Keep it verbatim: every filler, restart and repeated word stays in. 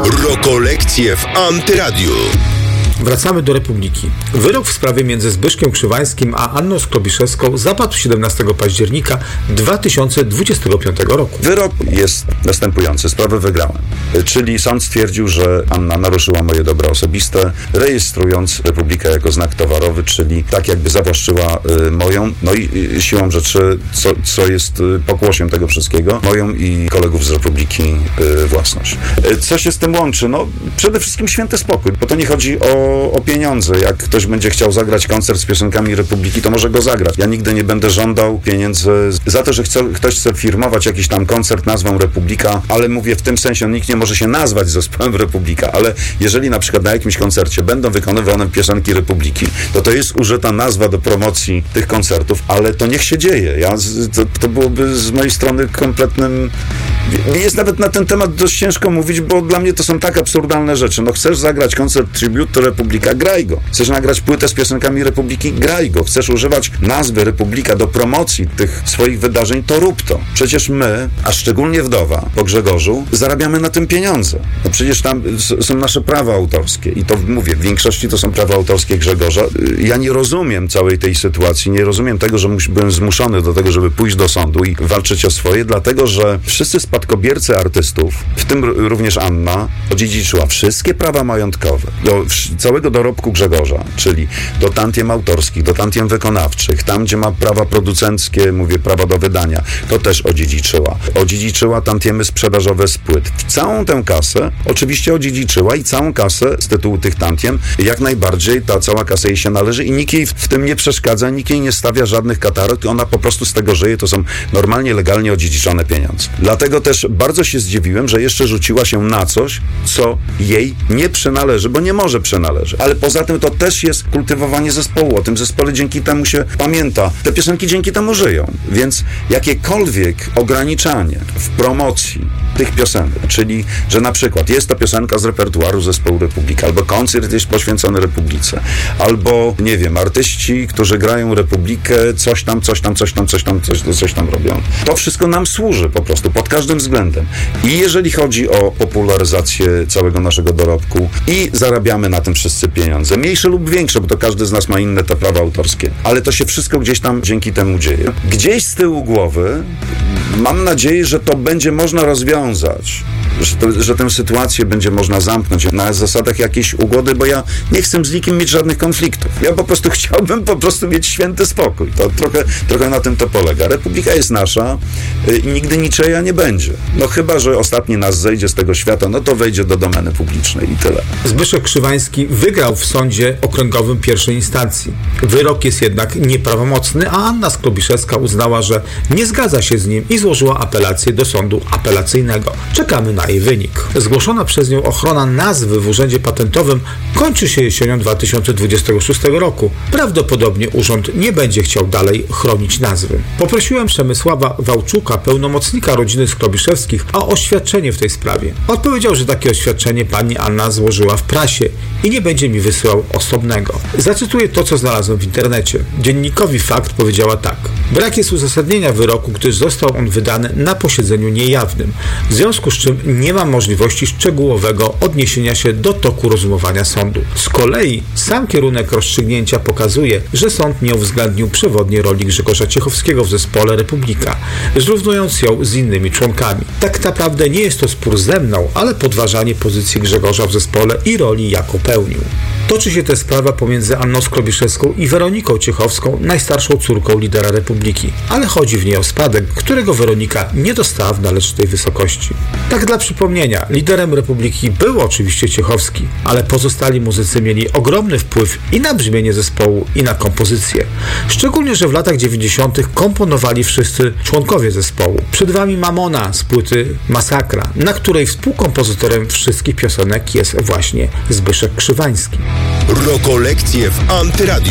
Rokolekcje w Antyradiu. Wracamy do Republiki. Wyrok w sprawie między Zbyszkiem Krzywańskim a Anną Skrobiszewską zapadł siedemnastego października dwa tysiące dwudziestego piątego roku. Wyrok jest następujący. Sprawę wygrałem. Czyli sąd stwierdził, że Anna naruszyła moje dobra osobiste, rejestrując Republikę jako znak towarowy, czyli tak jakby zawłaszczyła y, moją, no i y, siłą rzeczy, co, co jest y, pokłosiem tego wszystkiego, moją i kolegów z Republiki y, własność. Y, co się z tym łączy? No przede wszystkim święty spokój, bo to nie chodzi o o pieniądze. Jak ktoś będzie chciał zagrać koncert z piosenkami Republiki, to może go zagrać. Ja nigdy nie będę żądał pieniędzy za to, że chce, ktoś chce firmować jakiś tam koncert nazwą Republika, ale mówię w tym sensie, nikt nie może się nazwać zespołem Republika, ale jeżeli na przykład na jakimś koncercie będą wykonywane piosenki Republiki, to to jest użyta nazwa do promocji tych koncertów, ale to niech się dzieje. Ja, to, to byłoby z mojej strony kompletnym... Jest nawet na ten temat dość ciężko mówić, bo dla mnie to są tak absurdalne rzeczy. No chcesz zagrać koncert Tribute to Republika, graj go. Chcesz nagrać płytę z piosenkami Republiki, graj go. Chcesz używać nazwy Republika do promocji tych swoich wydarzeń, to rób to. Przecież my, a szczególnie wdowa po Grzegorzu, zarabiamy na tym pieniądze. No przecież tam są nasze prawa autorskie i to mówię, w większości to są prawa autorskie Grzegorza. Ja nie rozumiem całej tej sytuacji, nie rozumiem tego, że byłem zmuszony do tego, żeby pójść do sądu i walczyć o swoje, dlatego, że wszyscy spadkobiercy artystów, w tym również Anna, odziedziczyła wszystkie prawa majątkowe do całego dorobku Grzegorza, czyli do tantiem autorskich, do tantiem wykonawczych, tam gdzie ma prawa producenckie, mówię prawa do wydania, to też odziedziczyła. Odziedziczyła tantiemy sprzedażowe z płyt. Całą tę kasę oczywiście odziedziczyła i całą kasę z tytułu tych tantiem, jak najbardziej ta cała kasa jej się należy i nikt jej w tym nie przeszkadza, nikt jej nie stawia żadnych katarek, ona po prostu z tego żyje, to są normalnie, legalnie odziedziczone pieniądze. Dlatego też bardzo się zdziwiłem, że jeszcze rzuciła się na coś, co jej nie przynależy, bo nie może przynależy. Ale poza tym to też jest kultywowanie zespołu. O tym zespole dzięki temu się pamięta. Te piosenki dzięki temu żyją. Więc jakiekolwiek ograniczanie w promocji tych piosenek, czyli, że na przykład jest to piosenka z repertuaru zespołu Republika, albo koncert jest poświęcony Republice, albo, nie wiem, artyści, którzy grają Republikę, coś tam, coś tam, coś tam, coś tam, coś, coś tam robią. To wszystko nam służy po prostu, pod każdym względem. I jeżeli chodzi o popularyzację całego naszego dorobku i zarabiamy na tym wszyscy pieniądze, mniejsze lub większe, bo to każdy z nas ma inne te prawa autorskie, ale to się wszystko gdzieś tam dzięki temu dzieje. Gdzieś z tyłu głowy mam nadzieję, że to będzie można rozwiązać, że, to, że tę sytuację będzie można zamknąć na zasadach jakiejś ugody, bo ja nie chcę z nikim mieć żadnych konfliktów. Ja po prostu chciałbym po prostu mieć święty spokój. To trochę, trochę na tym to polega. Republika jest nasza i nigdy niczyja nie będzie. No chyba, że ostatni nas zejdzie z tego świata, no to wejdzie do domeny publicznej i tyle. Zbyszek Krzywański wygrał w sądzie okręgowym pierwszej instancji. Wyrok jest jednak nieprawomocny, a Anna Skrobiszewska uznała, że nie zgadza się z nim i złożyła apelację do sądu apelacyjnego. Czekamy na jej wynik. Zgłoszona przez nią ochrona nazwy w Urzędzie Patentowym kończy się jesienią dwa tysiące dwudziestego szóstego roku. Prawdopodobnie urząd nie będzie chciał dalej chronić nazwy. Poprosiłem Przemysława Wałczuka, pełnomocnika rodziny Skrobiszewskich, o oświadczenie w tej sprawie. Odpowiedział, że takie oświadczenie pani Anna złożyła w prasie i nie będzie mi wysyłał osobnego. Zacytuję to, co znalazłem w internecie. Dziennikowi Fakt powiedziała tak. Brak jest uzasadnienia wyroku, gdyż został on wydany na posiedzeniu niejawnym, w związku z czym nie ma możliwości szczegółowego odniesienia się do toku rozumowania sądu. Z kolei sam kierunek rozstrzygnięcia pokazuje, że sąd nie uwzględnił przewodniej roli Grzegorza Ciechowskiego w zespole Republika, zrównując ją z innymi członkami. Tak naprawdę nie jest to spór ze mną, ale podważanie pozycji Grzegorza w zespole i roli, jaką pełnił. Toczy się tę sprawa pomiędzy Anną Skrobiszewską i Weroniką Ciechowską, najstarszą córką lidera Republiki, ale chodzi w niej o spadek, którego Weronika nie dostała w należytej wysokości. Tak dla przypomnienia, liderem Republiki był oczywiście Ciechowski, ale pozostali muzycy mieli ogromny wpływ i na brzmienie zespołu, i na kompozycję. Szczególnie, że w latach dziewięćdziesiątych komponowali wszyscy członkowie zespołu. Przed wami Mamona z płyty Masakra, na której współkompozytorem wszystkich piosenek jest właśnie Zbyszek Krzywański. Rokolekcje w Antyradiu.